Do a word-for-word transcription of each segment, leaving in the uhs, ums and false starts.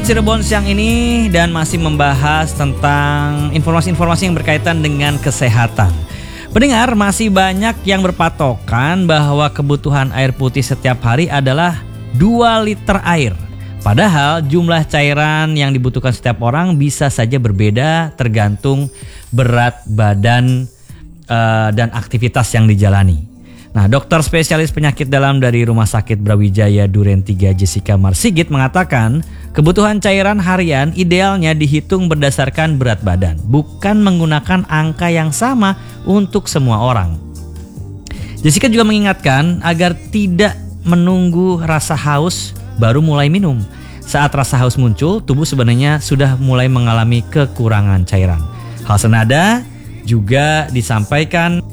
Cirebon siang ini dan masih membahas tentang informasi-informasi yang berkaitan dengan kesehatan. Pendengar, masih banyak yang berpatokan bahwa kebutuhan air putih setiap hari adalah dua liter air. Padahal jumlah cairan yang dibutuhkan setiap orang bisa saja berbeda tergantung berat badan uh, dan aktivitas yang dijalani. Nah, dokter spesialis penyakit dalam dari Rumah Sakit Brawijaya Duren tiga Jessica Marsigit mengatakan kebutuhan cairan harian idealnya dihitung berdasarkan berat badan, bukan menggunakan angka yang sama untuk semua orang. Jessica juga mengingatkan agar tidak menunggu rasa haus baru mulai minum. Saat rasa haus muncul, tubuh sebenarnya sudah mulai mengalami kekurangan cairan. Hal senada juga disampaikan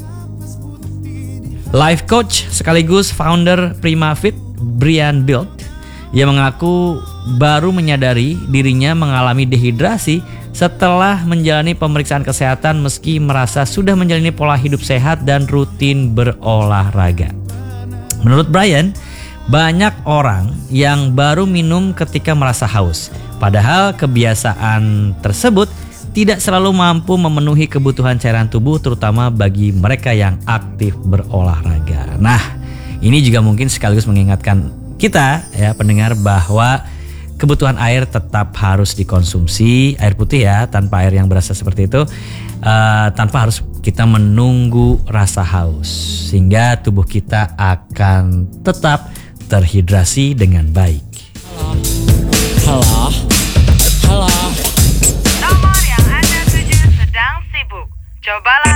life coach sekaligus founder PrimaFit, Brian Bild. Ia mengaku baru menyadari dirinya mengalami dehidrasi setelah menjalani pemeriksaan kesehatan meski merasa sudah menjalani pola hidup sehat dan rutin berolahraga. Menurut Brian, banyak orang yang baru minum ketika merasa haus, padahal kebiasaan tersebut tidak selalu mampu memenuhi kebutuhan cairan tubuh, terutama bagi mereka yang aktif berolahraga. Nah, ini juga mungkin sekaligus mengingatkan kita ya pendengar bahwa kebutuhan air tetap harus dikonsumsi, air putih ya, tanpa air yang berasa seperti itu, uh, tanpa harus kita menunggu rasa haus, sehingga tubuh kita akan tetap terhidrasi dengan baik. Halo, halo, halo. Nomor yang Anda tuju sedang sibuk. Cobalah